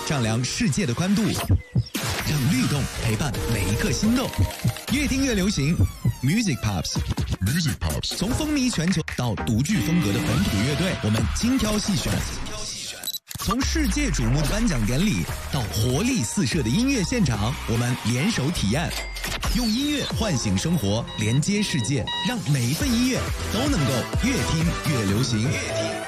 丈量世界的宽度，让律动陪伴每一颗心动。越听越流行 ，Music Pops。Music Pops 从风靡全球到独具风格的本土乐队，我们精挑细选。从世界瞩目的颁奖典礼到活力四射的音乐现场，我们联手体验，用音乐唤醒生活，连接世界，让每一份音乐都能够越听越流行。